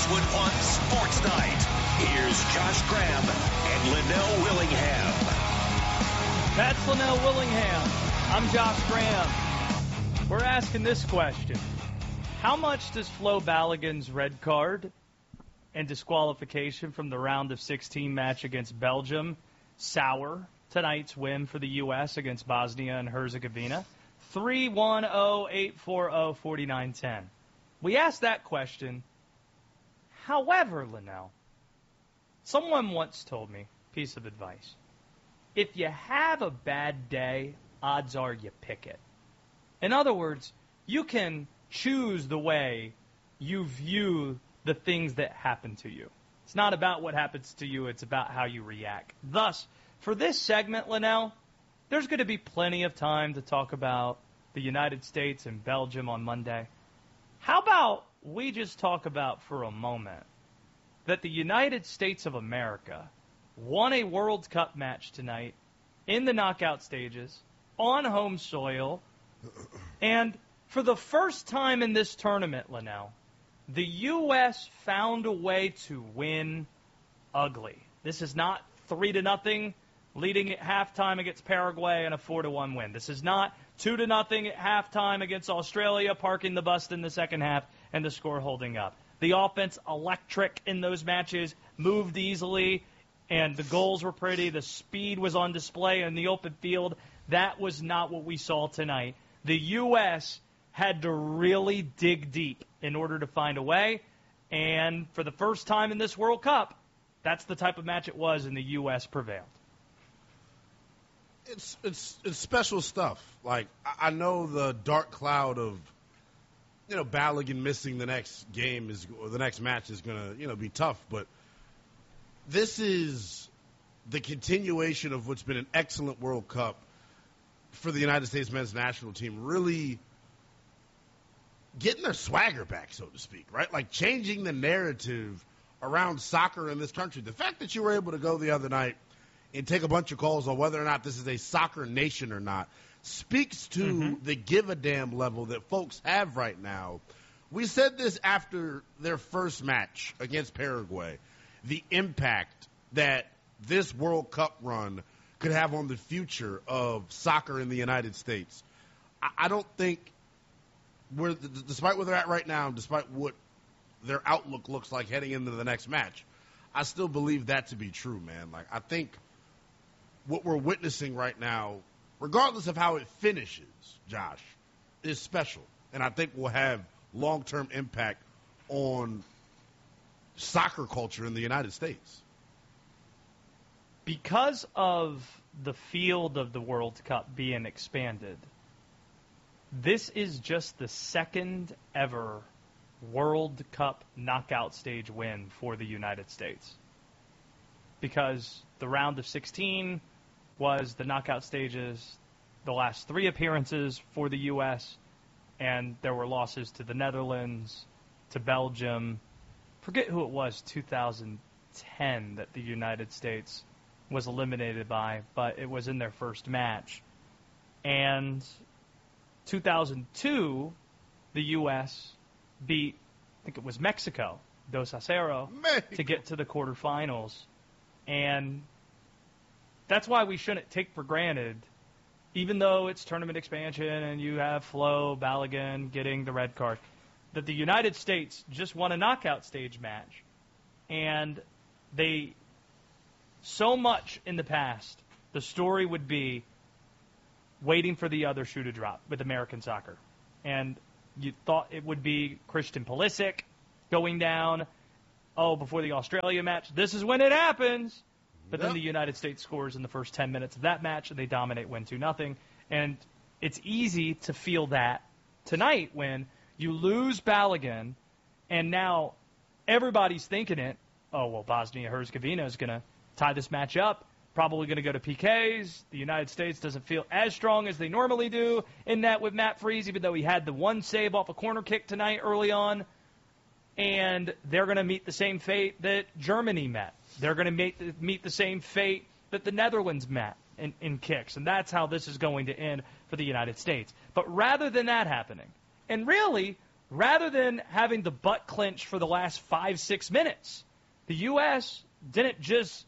Westwood One Sports Night. Here's Josh Graham and Linnell Willingham. That's Linnell Willingham. I'm Josh Graham. We're asking this question. How much does Flo Balogun's red card and disqualification from the round of 16 match against Belgium sour tonight's win for the U.S. against Bosnia and Herzegovina? 310-840-4910. We asked that question. However, Linnell, someone once told me, piece of advice, if you have a bad day, odds are you pick it. In other words, you can choose the way you view the things that happen to you. It's not about what happens to you, it's about how you react. Thus, for this segment, Linnell, there's going to be plenty of time to talk about the United States and Belgium on Monday. How about we just talk about for a moment that the United States of America won a World Cup match tonight in the knockout stages on home soil, and for the first time in this tournament, Linnell, the U.S. found a way to win ugly. This is not 3-0 leading at halftime against Paraguay and a 4-1 win. This is not 2-0 at halftime against Australia, parking the bus in the second half and the score holding up. The offense electric in those matches, moved easily, and the goals were pretty. The speed was on display in the open field. That was not what we saw tonight. The U.S. had to really dig deep in order to find a way, and for the first time in this World Cup, that's the type of match it was, and the U.S. prevailed. It's special stuff. Like, I know the dark cloud of, Balogun missing the next game or the next match is going to, be tough, but this is the continuation of what's been an excellent World Cup for the United States men's national team, really getting their swagger back, so to speak, right? Like changing the narrative around soccer in this country. The fact that you were able to go the other night and take a bunch of calls on whether or not this is a soccer nation or not speaks to the give-a-damn level that folks have right now. We said this after their first match against Paraguay, the impact that this World Cup run could have on the future of soccer in the United States. I don't think despite where they're at right now, despite what their outlook looks like heading into the next match, I still believe that to be true, man. Like, I think what we're witnessing right now, regardless of how it finishes, Josh, is special. And I think will have long-term impact on soccer culture in the United States. Because of the field of the World Cup being expanded, this is just the second ever World Cup knockout stage win for the United States. Because the round of 16 was the knockout stages, the last three appearances for the U.S., and there were losses to the Netherlands, to Belgium. Forget who it was, 2010, that the United States was eliminated by, but it was in their first match. And 2002, the U.S. beat, I think it was Mexico, 2-0, to get to the quarterfinals. And that's why we shouldn't take for granted, even though it's tournament expansion and you have Flo Balogun getting the red card, that the United States just won a knockout stage match. And they, so much in the past, the story would be waiting for the other shoe to drop with American soccer. And you thought it would be Christian Pulisic going down, before the Australia match. This is when it happens. But then the United States scores in the first 10 minutes of that match, and they dominate, win 2-0. And it's easy to feel that tonight when you lose Balogun, and now everybody's thinking it, Bosnia-Herzegovina is going to tie this match up, probably going to go to PKs. The United States doesn't feel as strong as they normally do in that with Matt Freese, even though he had the one save off a corner kick tonight early on. And they're going to meet the same fate that Germany met. They're going to meet the same fate that the Netherlands met in kicks. And that's how this is going to end for the United States. But rather than that happening, and really rather than having the butt clinch for the last 5-6 minutes. The U.S. didn't just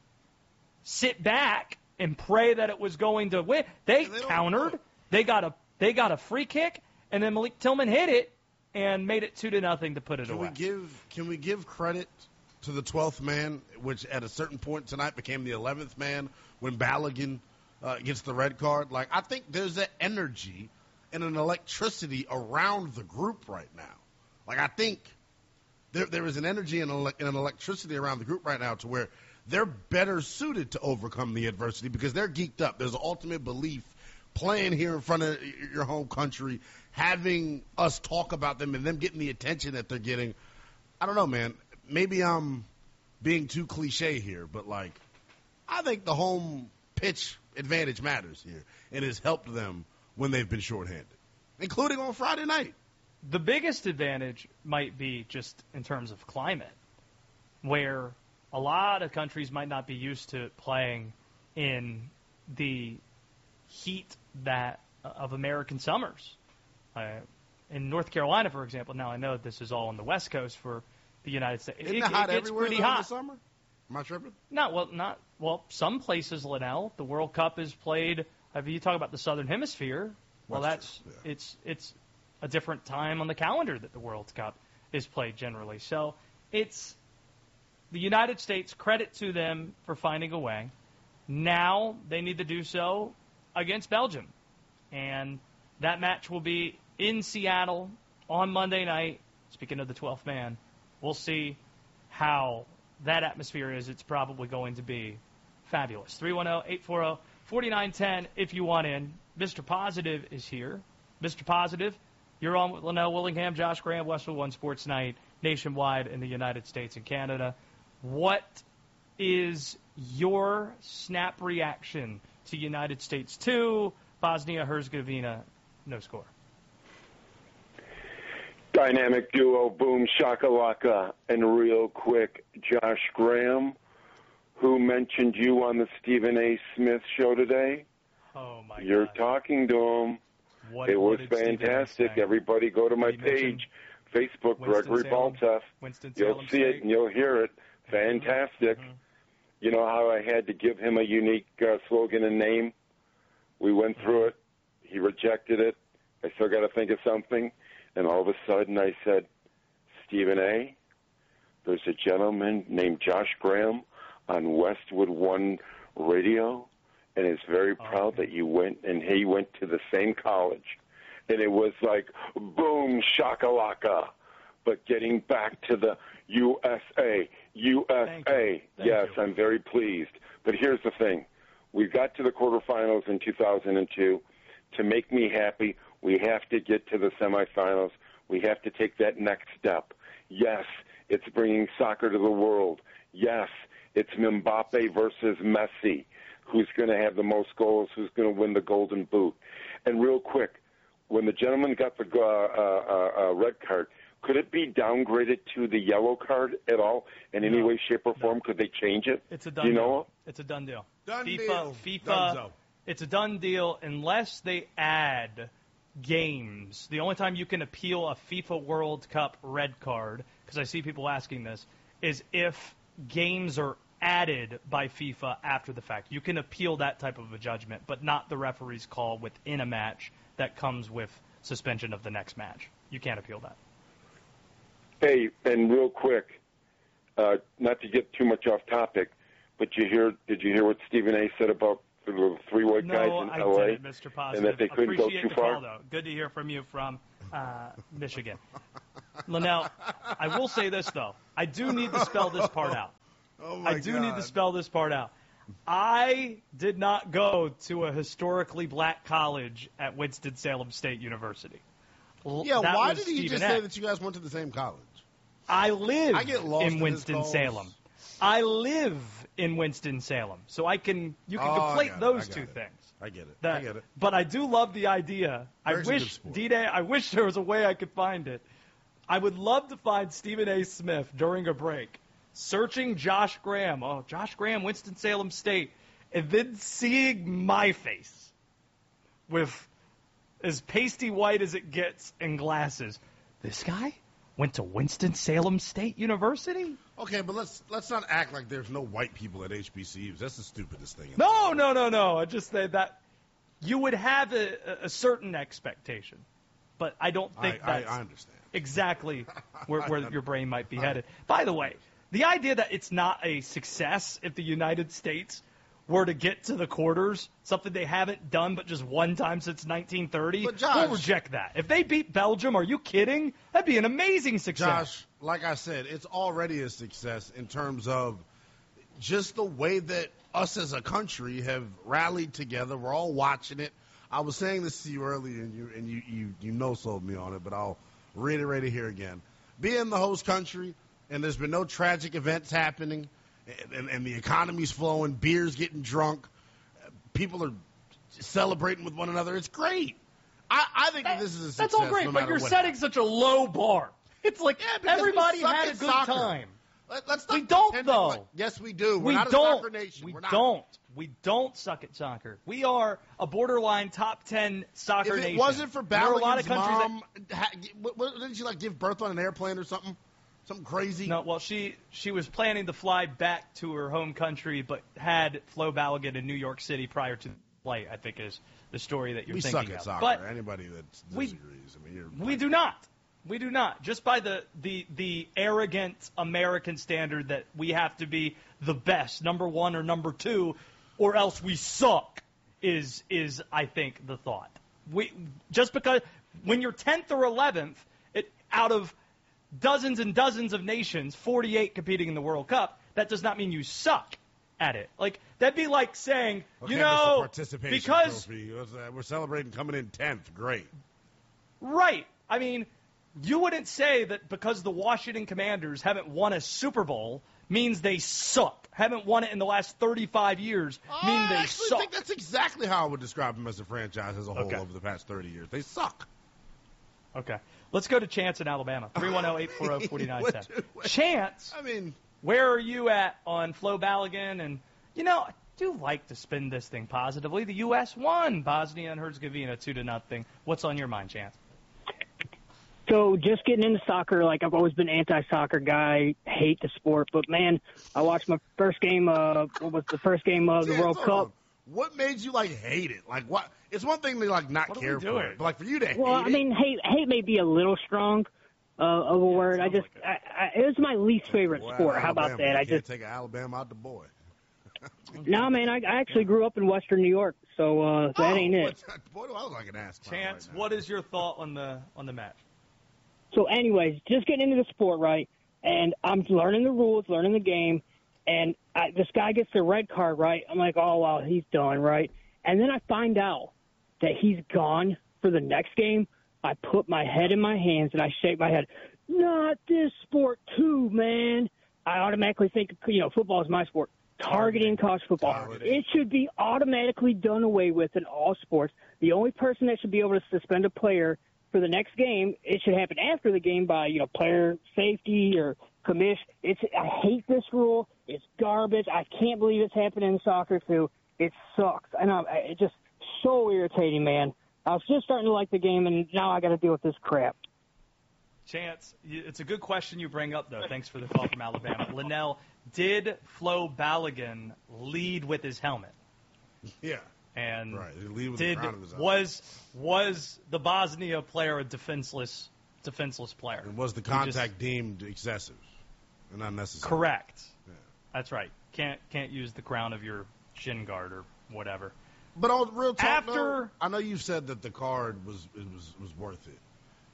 sit back and pray that it was going to win. They countered. They got a free kick, and then Malik Tillman hit it and made it 2-0 to put it away. Can we give credit to the 12th man, which at a certain point tonight became the 11th man when Balogun gets the red card? Like, I think there's an energy and an electricity around the group right now. Like, I think there is an energy and an electricity around the group right now to where they're better suited to overcome the adversity because they're geeked up. There's an ultimate belief playing here in front of your home country, having us talk about them and them getting the attention that they're getting. I don't know, man. Maybe I'm being too cliche here, but, like, I think the home pitch advantage matters here and has helped them when they've been shorthanded, including on Friday night. The biggest advantage might be just in terms of climate, where a lot of countries might not be used to playing in the heat of American summers. In North Carolina, for example, now I know this is all on the West Coast for the United States. Isn't it hot gets everywhere pretty in hot. the summer? Am I tripping? Some places, Linnell, the World Cup is played. If you talk about the Southern Hemisphere, it's a different time on the calendar that the World Cup is played generally. So it's the United States, credit to them for finding a way. Now they need to do so against Belgium. And that match will be in Seattle on Monday night. Speaking of the 12th man, we'll see how that atmosphere is. It's probably going to be fabulous. 310-840-4910 if you want in. Mr. Positive is here. Mr. Positive, you're on with Linnell Willingham, Josh Graham, Westwood One Sports Night, nationwide in the United States and Canada. What is your snap reaction to United States 2, Bosnia-Herzegovina, no score? Dynamic duo, boom, shakalaka. And real quick, Josh Graham, who mentioned you on the Stephen A. Smith show today. Oh, my God. You're talking to him. It was fantastic. Everybody go to my page, Facebook, Gregory Balteff. You'll see it and you'll hear it. Fantastic. Mm-hmm. You know how I had to give him a unique slogan and name? We went through it. He rejected it. I still got to think of something. And all of a sudden I said, Stephen A., there's a gentleman named Josh Graham on Westwood One Radio, and is very proud that you went, and he went to the same college. And it was like, boom, shakalaka. But getting back to the USA. Thank Yes, you. I'm very pleased. But here's the thing. We got to the quarterfinals in 2002. To make me happy, we have to get to the semifinals. We have to take that next step. Yes, it's bringing soccer to the world. Yes, it's Mbappe versus Messi. Who's going to have the most goals? Who's going to win the Golden Boot? And real quick, when the gentleman got the red card, could it be downgraded to the yellow card at all in any way, shape, or form? Could they change it? It's a done deal. Know? It's a done deal. FIFA. It's a done deal unless they add games. The only time you can appeal a FIFA World Cup red card, because I see people asking this, is if games are added by FIFA after the fact. You can appeal that type of a judgment, but not the referee's call within a match that comes with suspension of the next match. You can't appeal that. Hey, and real quick, not to get too much off topic, but did you hear what Stephen A. said about the three white guys in L.A.? No, I didn't, Mr. Positive. And that they couldn't go too far? Call, though. Good to hear from you from Michigan. Linnell, I will say this, though. I do need to spell this part out. Oh my God. Need to spell this part out. I did not go to a historically black college at Winston-Salem State University. Yeah, that why was did he Stephen just A. say that you guys went to the same college? I live get lost in Winston-Salem. I live in Winston-Salem. So you can conflate those two things. I get it. I get it. But I do love the idea. I wish there was a way I could find it. I would love to find Stephen A. Smith during a break, searching Josh Graham. Oh, Josh Graham, Winston-Salem State. And then seeing my face with as pasty white as it gets and glasses, This guy went to Winston-Salem State University? Okay, but let's not act like there's no white people at HBCUs. That's the stupidest thing. No. I just say that you would have a certain expectation, but I don't think that's I understand exactly where your brain might be headed. By the way, the idea that it's not a success if the United States were to get to the quarters, something they haven't done but just one time since 1930, but Josh, we'll reject that. If they beat Belgium, are you kidding? That'd be an amazing success. Josh, like I said, it's already a success in terms of just the way that us as a country have rallied together. We're all watching it. I was saying this to you earlier, and you no-sold me on it, but I'll reiterate it here again. Being the host country, and there's been no tragic events happening, and the economy's flowing, beer's getting drunk, people are celebrating with one another. It's great. I think this is a success. That's all great, but you're setting such a low bar. It's like everybody had a good time. We don't, though. Like, yes, we do. We're not a soccer nation. We don't suck at soccer. We are a borderline top 10 soccer nation. If it wasn't for Balogun's mom, what did she give birth on an airplane or something? Something crazy? No, well, she was planning to fly back to her home country, but had Flo Balogun in New York City prior to the flight, I think is the story that you're thinking of. We suck at soccer. But anybody that disagrees. We do not. We do not. Just by the arrogant American standard that we have to be the best, number one or number two, or else we suck, is I think, the thought. Just because when you're 10th or 11th, out of dozens and dozens of nations, 48 competing in the World Cup, that does not mean you suck at it. That'd be like saying, because we're celebrating coming in 10th. Great. Right. I mean, you wouldn't say that because the Washington Commanders haven't won a Super Bowl means they suck. Haven't won it in the last 35 years mean they suck. I think that's exactly how I would describe them as a franchise as a whole over the past 30 years. They suck. Okay. Let's go to Chance in Alabama. 310-840-4910. Chance, where are you at on Flo Balogun? And, I do like to spin this thing positively. The U.S. won Bosnia and Herzegovina 2-0. What's on your mind, Chance? So just getting into soccer, I've always been anti-soccer guy, hate the sport. But, man, I watched my first game of the World Cup. What made you, hate it? What? It's one thing to, not care for it. But, for you to hate it. Well, hate may be a little strong of a word. It was my least favorite sport. How about that? I just take Alabama out the boy. No, man, I actually grew up in Western New York, so that ain't it. Boy, do I look like an ass. Chance, what is your thought on the match? So, anyways, just getting into the sport, right? And I'm learning the rules, learning the game, and this guy gets the red card, right? I'm like, oh, wow, he's done, right? And then I find out that he's gone for the next game. I put my head in my hands and I shake my head. Not this sport, too, man. I automatically think, football is my sport. Targeting college football. It should be automatically done away with in all sports. The only person that should be able to suspend a player for the next game, it should happen after the game by, player safety or commish. I hate this rule. It's garbage. I can't believe it's happening in soccer, too. It sucks. And it's just so irritating, man. I was just starting to like the game, and now I got to deal with this crap. Chance, it's a good question you bring up, though. Thanks for the call from Alabama. Linnell, did Flo Balogun lead with his helmet? Yeah. And right. Lead with the crown of his helmet. Was the Bosnia player a defenseless player? And was the contact deemed excessive and unnecessary? Correct. Yeah. That's right. Can't use the crown of your shin guard or whatever. But on real talk, I know you said that the card was worth it.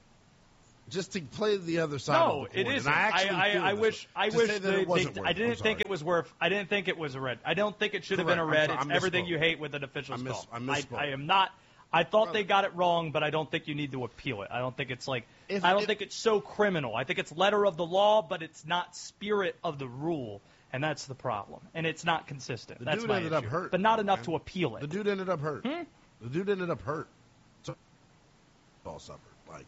Just to play the other side. No, of the coin. it isn't. I wish I didn't think it was worth. I didn't think it was a red. I don't think it should have been a red. It's everything you hate with an official's call. I am not. I thought they got it wrong, but I don't think you need to appeal it. I don't think it's I don't think it's so criminal. I think it's letter of the law, but it's not spirit of the rule, and that's the problem. And it's not consistent. That's my issue. Up hurt, but not enough to appeal it. The dude ended up hurt. The dude ended up hurt. So, all suffered.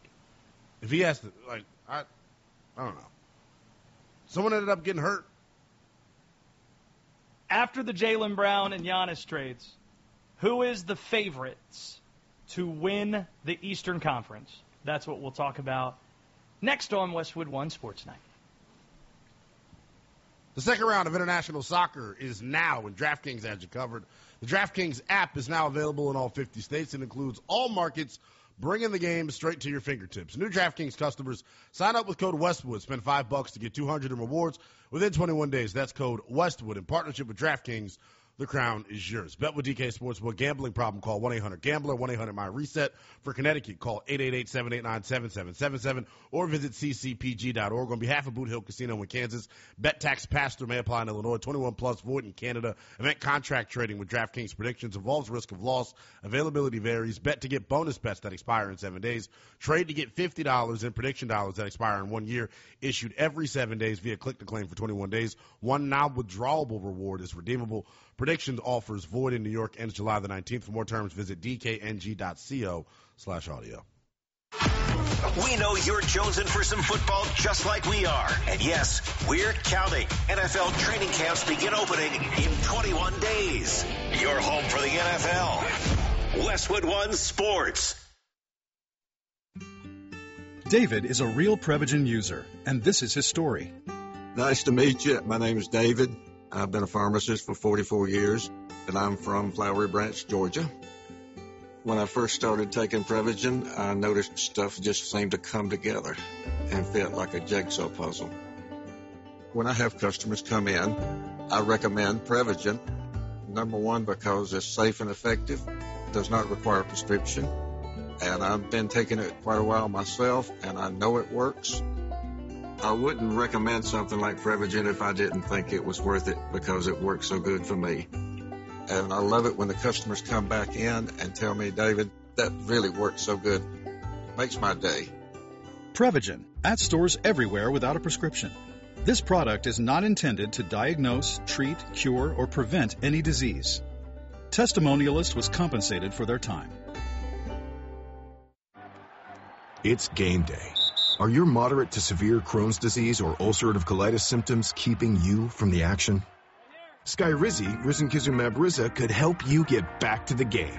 If he has to, I don't know. Someone ended up getting hurt. After the Jaylen Brown and Giannis trades, who is the favorites to win the Eastern Conference? That's what we'll talk about Next on Westwood One Sports Night. The second round of international soccer is now, and DraftKings has you covered. The DraftKings app is now available in all 50 states and includes all markets, bringing the game straight to your fingertips. New DraftKings customers, sign up with code Westwood. Spend $5 to get $200 in rewards within 21 days. That's code Westwood. In partnership with DraftKings, the crown is yours. Bet with DK Sportsbook. Gambling problem, call 1-800-GAMBLER, 1-800-MY-RESET. For Connecticut, call 888-789-7777 or visit ccpg.org. On behalf of Boot Hill Casino in Kansas, bet tax pass-through may apply in Illinois. 21 plus, void in Canada. Event contract trading with DraftKings predictions involves risk of loss. Availability varies. Bet to get bonus bets that expire in 7 days. Trade to get $50 in prediction dollars that expire in 1 year. Issued every 7 days via click-to-claim for 21 days. One non-withdrawable reward is redeemable. Predictions offers void in New York ends July the 19th. For more terms, visit dkng.co/audio. We know you're jonesing for some football just like we are. And yes, we're counting. NFL training camps begin opening in 21 days. Your home for the NFL. Westwood One Sports. David is a real Prevagen user, and this is his story. Nice to meet you. My name is David. I've been a pharmacist for 44 years, and I'm from Flowery Branch, Georgia. When I first started taking Prevagen, I noticed stuff just seemed to come together and fit like a jigsaw puzzle. When I have customers come in, I recommend Prevagen. Number one, because it's safe and effective, does not require a prescription, and I've been taking it quite a while myself, and I know it works. I wouldn't recommend something like Prevagen if I didn't think it was worth it because it works so good for me. And I love it when the customers come back in and tell me, David, that really works so good. It makes my day. Prevagen, at stores everywhere without a prescription. This product is not intended to diagnose, treat, cure, or prevent any disease. Testimonialist was compensated for their time. It's game day. Are your moderate to severe Crohn's disease or ulcerative colitis symptoms keeping you from the action? Skyrizi, risankizumab Riza, could help you get back to the game.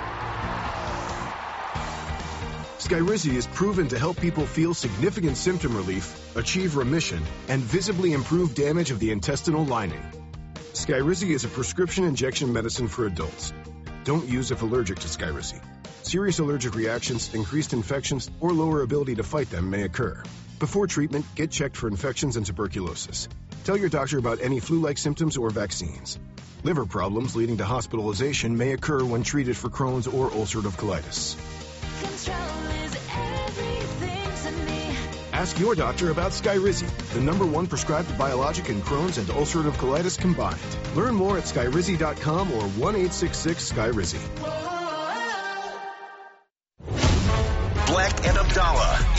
Skyrizi is proven to help people feel significant symptom relief, achieve remission, and visibly improve damage of the intestinal lining. Skyrizi is a prescription injection medicine for adults. Don't use if allergic to Skyrizi. Serious allergic reactions, increased infections, or lower ability to fight them may occur. Before treatment, get checked for infections and tuberculosis. Tell your doctor about any flu-like symptoms or vaccines. Liver problems leading to hospitalization may occur when treated for Crohn's or ulcerative colitis. Control is everything to me. Ask your doctor about Skyrizi, the #1 prescribed biologic in Crohn's and ulcerative colitis combined. Learn more at skyrizi.com or 1-866-SKYRIZI. Black and Abdallah,